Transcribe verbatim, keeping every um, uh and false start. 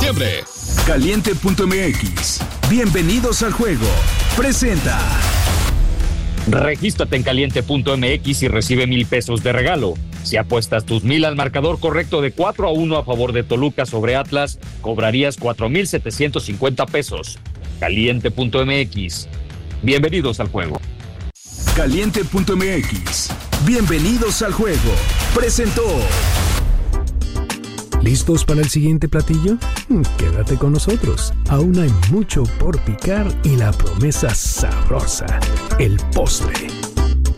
septiembre. Caliente punto m x. Bienvenidos al juego. Presenta. Regístrate en caliente punto m x y recibe mil pesos de regalo. Si apuestas tus mil al marcador correcto de cuatro a uno a favor de Toluca sobre Atlas, cobrarías cuatro mil setecientos cincuenta pesos. Caliente punto m x. Bienvenidos al juego. Caliente punto m x. Bienvenidos al juego. Presentó. ¿Listos para el siguiente platillo? Quédate con nosotros. Aún hay mucho por picar y la promesa sabrosa, el postre.